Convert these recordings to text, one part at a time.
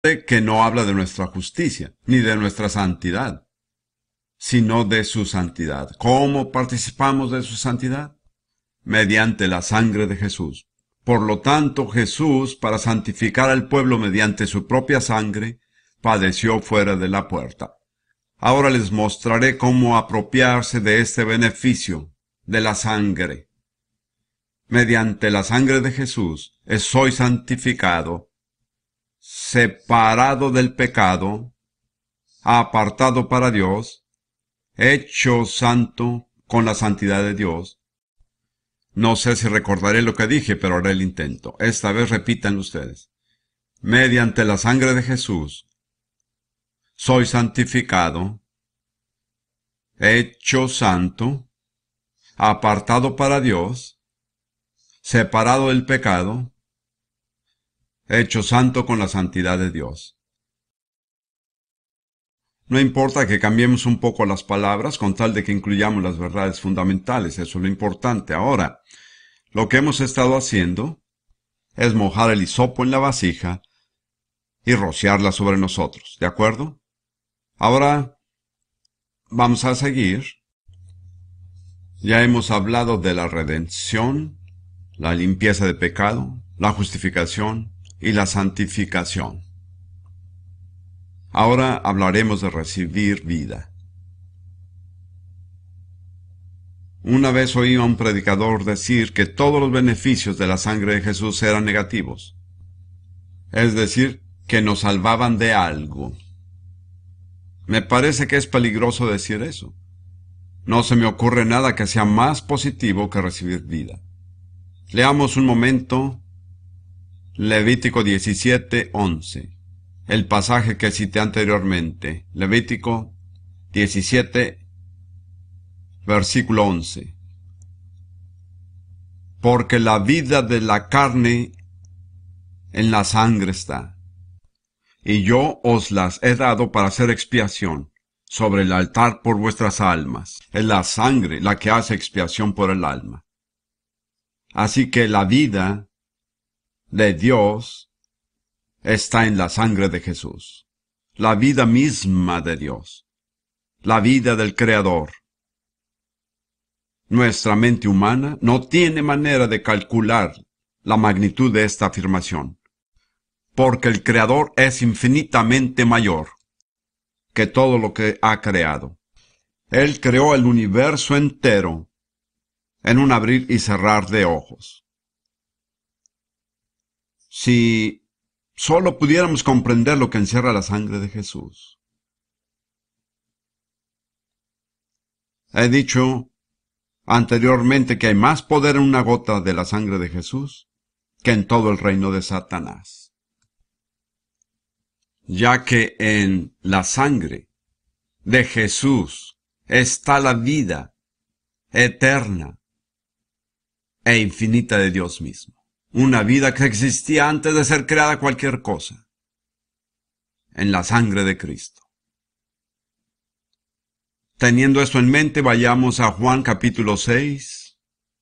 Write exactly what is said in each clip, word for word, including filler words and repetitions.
que no habla de nuestra justicia, ni de nuestra santidad, sino de su santidad. ¿Cómo participamos de su santidad? Mediante la sangre de Jesús. Por lo tanto, Jesús, para santificar al pueblo mediante su propia sangre, padeció fuera de la puerta. Ahora les mostraré cómo apropiarse de este beneficio de la sangre. Mediante la sangre de Jesús, soy santificado, separado del pecado, apartado para Dios, hecho santo con la santidad de Dios. No sé si recordaré lo que dije, pero haré el intento. Esta vez repitan ustedes. Mediante la sangre de Jesús, soy santificado, hecho santo, apartado para Dios, separado del pecado, hecho santo con la santidad de Dios. No importa que cambiemos un poco las palabras con tal de que incluyamos las verdades fundamentales, eso es lo importante. Ahora, lo que hemos estado haciendo es mojar el hisopo en la vasija y rociarla sobre nosotros, ¿de acuerdo? Ahora, vamos a seguir. Ya hemos hablado de la redención, la limpieza de pecado, la justificación y la santificación. Ahora hablaremos de recibir vida. Una vez oí a un predicador decir que todos los beneficios de la sangre de Jesús eran negativos. Es decir, que nos salvaban de algo. Me parece que es peligroso decir eso. No se me ocurre nada que sea más positivo que recibir vida. Leamos un momento Levítico diecisiete, once. El pasaje que cité anteriormente, Levítico diecisiete, versículo once. Porque la vida de la carne en la sangre está, y yo os las he dado para hacer expiación sobre el altar por vuestras almas. Es la sangre la que hace expiación por el alma. Así que la vida de Dios está en la sangre de Jesús. La vida misma de Dios. La vida del Creador. Nuestra mente humana no tiene manera de calcular la magnitud de esta afirmación, porque el Creador es infinitamente mayor que todo lo que ha creado. Él creó el universo entero en un abrir y cerrar de ojos. Si solo pudiéramos comprender lo que encierra la sangre de Jesús. He dicho anteriormente que hay más poder en una gota de la sangre de Jesús que en todo el reino de Satanás. Ya que en la sangre de Jesús está la vida eterna e infinita de Dios mismo. Una vida que existía antes de ser creada cualquier cosa. En la sangre de Cristo. Teniendo esto en mente, vayamos a Juan capítulo seis.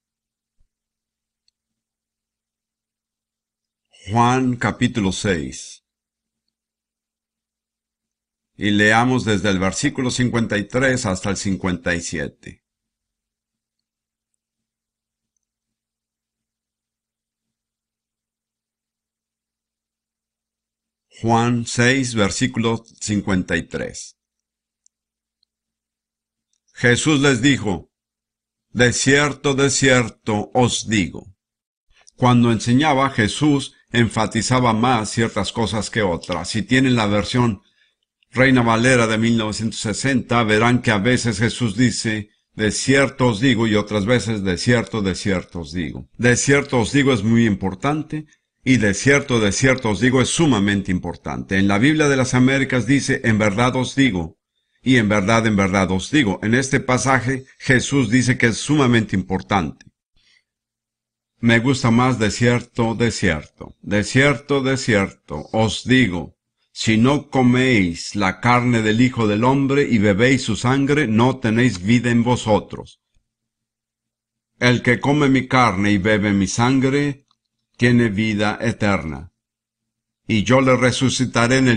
Juan capítulo seis. Y leamos desde el versículo cincuenta y tres hasta el cincuenta y siete. Juan seis, versículo cincuenta y tres. Jesús les dijo, de cierto, de cierto os digo. Cuando enseñaba, Jesús enfatizaba más ciertas cosas que otras. Si tienen la versión Reina Valera de mil novecientos sesenta, verán que a veces Jesús dice, de cierto os digo, y otras veces, de cierto, de cierto os digo. De cierto os digo es muy importante, y de cierto, de cierto os digo es sumamente importante. En la Biblia de las Américas dice, en verdad os digo, y en verdad, en verdad os digo. En este pasaje, Jesús dice que es sumamente importante. Me gusta más de cierto, de cierto. De cierto, de cierto os digo, si no coméis la carne del Hijo del Hombre y bebéis su sangre, no tenéis vida en vosotros. El que come mi carne y bebe mi sangre, tiene vida eterna. y yo le resucitaré en el